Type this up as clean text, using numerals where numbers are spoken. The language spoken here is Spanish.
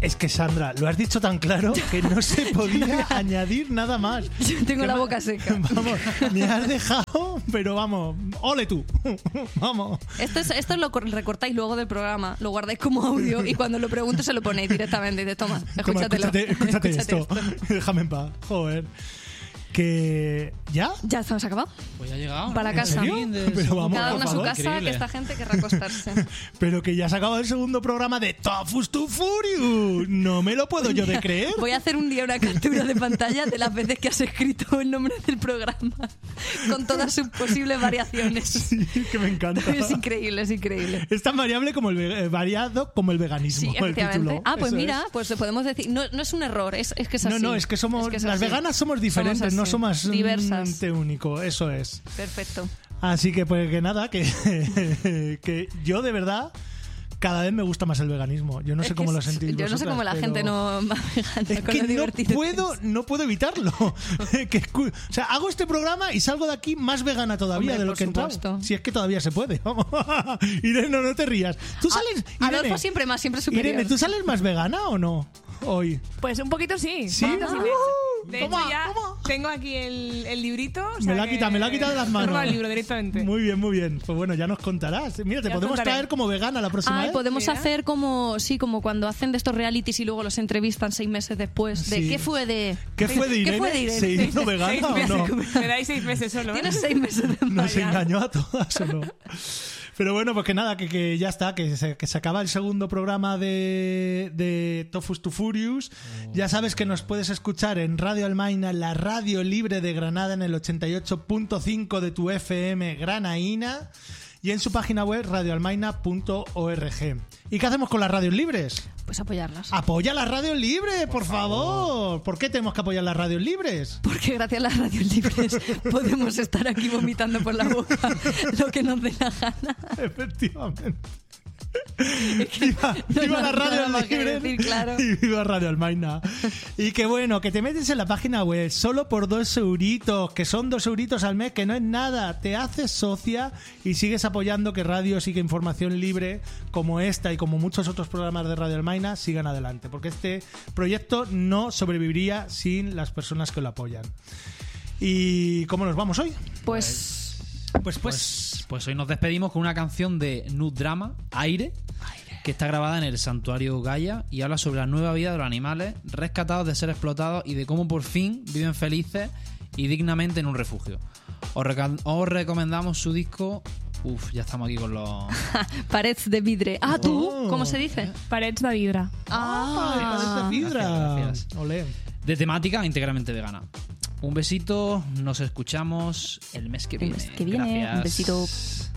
Es que, Sandra, lo has dicho tan claro que no se podía añadir nada más. Yo tengo la boca seca. Vamos, me has dejado, pero vamos, ole tú. Vamos. Esto lo recortáis luego del programa, lo guardáis como audio y cuando lo pregunto se lo ponéis directamente. Y dices, toma, escúchatelo. Escúchate esto. Déjame en paz. Joder. Que... ¿Ya? Ya estamos acabados. Pues ya ha llegado. Para casa. Pero vamos, Cada uno a su casa, Increíble. que esta gente querrá acostarse. Pero que ya se ha acabado el segundo programa de Tofus to Furious. No me lo puedo yo de creer. Voy a hacer un día una captura de pantalla de las veces que has escrito el nombre del programa con todas sus posibles variaciones. Sí, que me encanta. Es increíble, es increíble. Es tan variable como variado como el veganismo. Sí, el efectivamente. título. Pues Eso mira, es. pues podemos decir, no es un error, es que es así. No, es que somos Es las así. veganas somos diferentes, Somos no así, somos diversas. ente único, eso es. Perfecto. Así que pues que nada, que yo de verdad cada vez me gusta más el veganismo. Yo no sé cómo lo sentís Yo no sé vosotras, cómo la pero gente no va vegana es con que lo divertido que es. no puedo evitarlo. O sea, hago este programa y salgo de aquí más vegana todavía Hombre, de lo por que he entrado. supuesto. Si es que todavía se puede. Vamos. Irene, no te rías. ¿Tú sales, Adolfo Irene, siempre superior. Irene, ¿tú sales más vegana o no hoy? Pues un poquito sí. ¿Sí? Un poquito sí. De hecho, Toma, ya toma. tengo aquí el librito. o sea Me lo ha que- quitado de las manos. Toma el libro directamente. Muy bien. Pues bueno, ya nos contarás. Mira, te Ya podemos contaré. traer como vegana la próxima Ay, vez. podemos Mira. hacer como cuando hacen de estos realities y luego los entrevistan 6 meses después. De Sí. ¿qué fue de Irene? ¿Qué fue de Irene? ¿Se hizo vegana 6 o meses. no? Me dais 6 meses solo. ¿eh? Tienes 6 meses de Nos Vaya. engañó a todas o no. Pero bueno, pues que nada, que ya está, que se acaba el segundo programa de Tofus to Furious. Ya sabes que nos puedes escuchar en Radio Almaina, la radio libre de Granada, en el 88.5 de tu FM Granaína, y en su página web radioalmaina.org. ¿Y qué hacemos con las radios libres? Pues apoyarlas. ¡Apoya las radios libres, por favor! ¿Por qué tenemos que apoyar las radios libres? Porque gracias a las radios libres podemos estar aquí vomitando por la boca lo que nos dé la gana. Efectivamente. no Viva hay la radio nada más que libre decir, claro. y viva Radio Almaina. Y que bueno, que te metes en la página web solo por 2 euritos, que son 2 euritos al mes, que no es nada. Te haces socia y sigues apoyando que radio siga información libre como esta y como muchos otros programas de Radio Almaina sigan adelante, porque este proyecto no sobreviviría sin las personas que lo apoyan. ¿Y cómo nos vamos hoy? Pues Pues hoy nos despedimos con una canción de Nude Drama, Aire, que está grabada en el Santuario Gaia y habla sobre la nueva vida de los animales rescatados de ser explotados y de cómo por fin viven felices y dignamente en un refugio. Os recomendamos su disco. Ya estamos aquí con los... Parets de vidre. Ah, ¿tú? Oh. ¿Cómo se dice? Parets de vidra. ¡Ah! Gracias. Olé. De temática íntegramente vegana. Un besito, nos escuchamos el mes que El viene. mes que viene. Gracias. Un besito.